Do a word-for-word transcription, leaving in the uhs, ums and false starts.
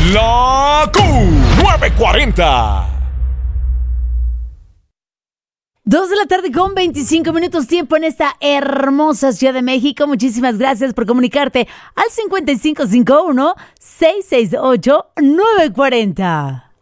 La Q nueve cuarenta. Dos de la tarde con veinticinco minutos, tiempo en esta hermosa Ciudad de México. Muchísimas gracias por comunicarte al cincuenta y cinco cincuenta y uno, seiscientos sesenta y ocho, nueve cuarenta.